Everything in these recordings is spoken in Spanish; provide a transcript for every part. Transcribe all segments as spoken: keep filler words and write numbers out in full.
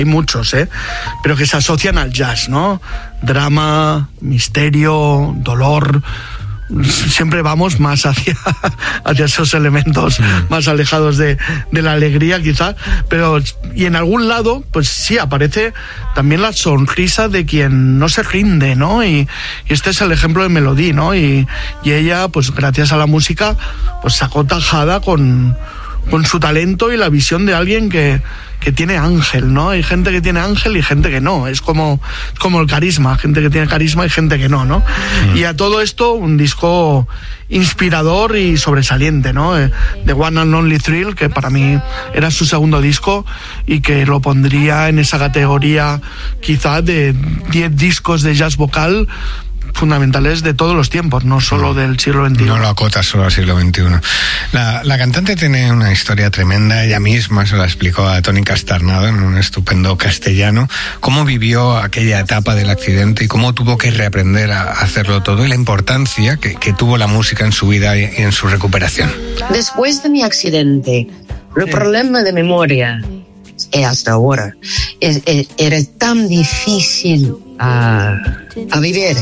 hay muchos, ¿eh? Pero que se asocian al jazz, ¿no? Drama, misterio, dolor. Siempre vamos más hacia, hacia esos elementos sí. más alejados de, de la alegría, quizás, pero y en algún lado, pues sí, aparece también la sonrisa de quien no se rinde, ¿no? Y, y este es el ejemplo de Melody, ¿no? Y, y ella, pues gracias a la música, pues sacó tajada con, con su talento y la visión de alguien que que tiene ángel, ¿no? Hay gente que tiene ángel y gente que no. Es como, como el carisma, gente que tiene carisma y gente que no, ¿no? Mm. Y a todo esto, un disco inspirador y sobresaliente, ¿no? The One and Only Thrill, que para mí era su segundo disco y que lo pondría en esa categoría quizá de diez discos de jazz vocal fundamentales de todos los tiempos, no solo no, del siglo veintiuno. No lo acotas solo al siglo veintiuno. La, la cantante tiene una historia tremenda, ella misma se la explicó a Toni Castarnado en un estupendo castellano, cómo vivió aquella etapa del accidente y cómo tuvo que reaprender a hacerlo todo y la importancia que, que tuvo la música en su vida y en su recuperación. Después de mi accidente, el sí. problema de memoria, y hasta ahora, es, es, era tan difícil a, a vivir,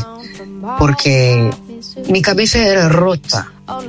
porque mi cabeza era rota,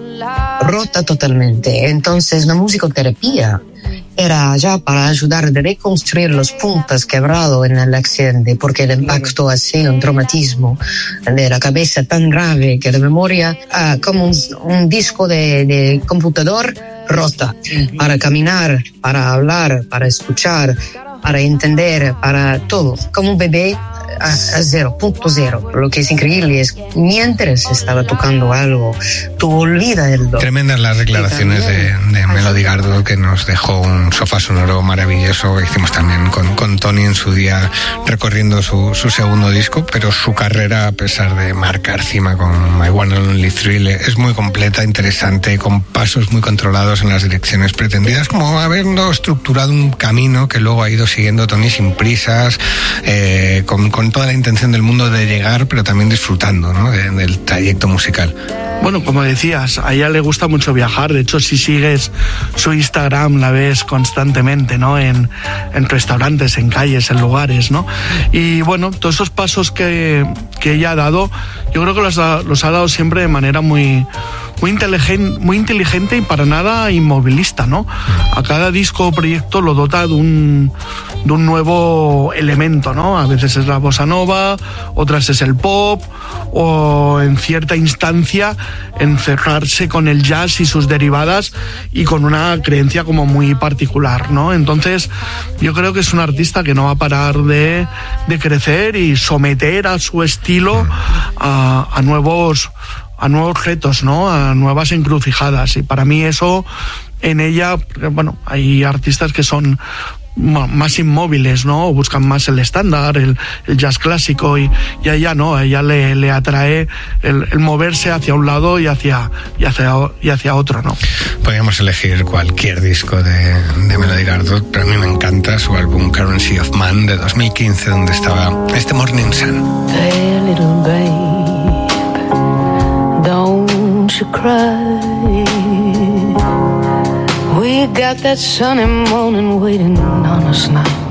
rota totalmente. Entonces la musicoterapia era ya para ayudar a reconstruir los puntos quebrados en el accidente, porque el impacto ha sido un traumatismo de la cabeza tan grave que la memoria, ah, como un, un disco de, de computador rota, para caminar, para hablar, para escuchar, para entender, para todo, como un bebé a, a cero, punto cero. Lo que es increíble es que mientras estaba tocando algo, tú olvidas el dolor. Tremendas las declaraciones de, de Melody Gardot, que nos dejó un sofá sonoro maravilloso. Hicimos también con, con Toni en su día recorriendo su, su segundo disco, pero su carrera, a pesar de marcar cima con My One and Only Thrill, es muy completa, interesante, con pasos muy controlados en las direcciones pretendidas, como habiendo estructurado un camino que luego ha ido siguiendo Toni sin prisas, eh, con, con toda la intención del mundo de llegar, pero también disfrutando, ¿no?, de, del trayecto musical. Bueno, como decías, a ella le gusta mucho viajar. De hecho, si sigues su Instagram, la ves constantemente, ¿no? En, en restaurantes, en calles, en lugares, ¿no? Y bueno, todos esos pasos que, que ella ha dado, yo creo que los ha, los ha dado siempre de manera muy, muy inteligente, muy inteligente y para nada inmovilista, ¿no? A cada disco o proyecto lo dota de un, de un nuevo elemento, ¿no? A veces es la bossa nova, otras es el pop, o en cierta instancia encerrarse con el jazz y sus derivadas y con una creencia como muy particular, ¿no? Entonces yo creo que es un artista que no va a parar de, de crecer y someter a su estilo a, a nuevos a nuevos retos, ¿no? A nuevas encrucijadas, y para mí eso en ella, bueno, hay artistas que son más inmóviles, ¿no? O buscan más el estándar, el, el jazz clásico, y, y a ella no, a ella le, le atrae el, el moverse hacia un lado y hacia, y hacia, y hacia otro, ¿no? Podríamos elegir cualquier disco de, de Melody Gardot, pero a mí me encanta su álbum Currency of Man de dos mil quince, donde estaba este Morning Sun. Hey, little babe, don't you cry. We got that sunny morning waiting on us now.